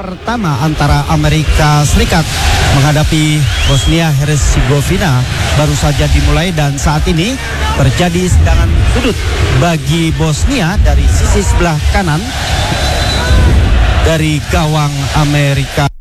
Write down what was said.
pertama antara Amerika Serikat menghadapi Bosnia Herzegovina baru saja dimulai dan saat ini terjadi serangan sudut bagi Bosnia dari sisi sebelah kanan dari gawang Amerika.